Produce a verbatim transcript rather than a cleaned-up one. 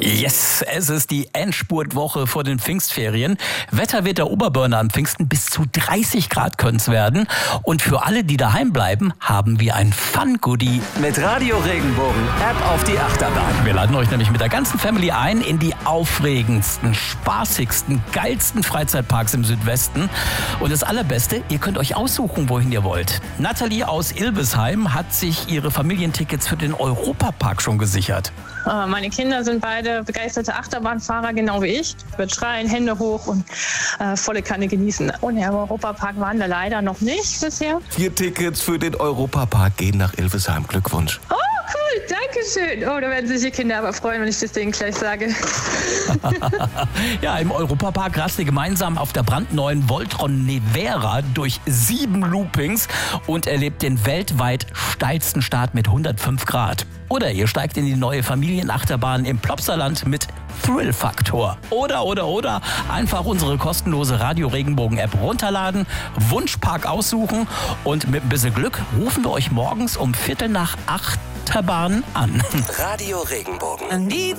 Yes, es ist die Endspurtwoche vor den Pfingstferien. Wetter wird der Oberburner am Pfingsten, bis zu dreißig Grad können es werden. Und für alle, die daheim bleiben, haben wir ein Fun-Goodie. Mit Radio Regenbogen App auf die Achterbahn. Wir laden euch nämlich mit der ganzen Family ein in die aufregendsten, spaßigsten, geilsten Freizeitparks im Südwesten. Und das Allerbeste, ihr könnt euch aussuchen, wohin ihr wollt. Nathalie aus Ilbesheim hat sich ihre Familientickets für den Europapark schon gesichert. Meine Kinder sind beide begeisterte Achterbahnfahrer, genau wie ich. Ich würde schreien, Hände hoch und äh, volle Kanne genießen. Und im Europapark waren wir leider noch nicht bisher. Vier Tickets für den Europapark gehen nach Ilvesheim. Glückwunsch. Oh, cool, danke schön. Oh, da werden sich die Kinder aber freuen, wenn ich das denen gleich sage. Ja, im Europapark rast ihr gemeinsam auf der brandneuen Voltron Nevera durch sieben Loopings und erlebt den weltweit steilsten Start mit hundertfünf Grad. Oder ihr steigt in die neue Familienachterbahn im Plopsaland mit Thrill-Faktor. Oder, oder, oder einfach unsere kostenlose Radio Regenbogen-App runterladen, Wunschpark aussuchen und mit ein bisschen Glück rufen wir euch morgens um Viertel nach acht Achterbahn an. Radio Regenbogen.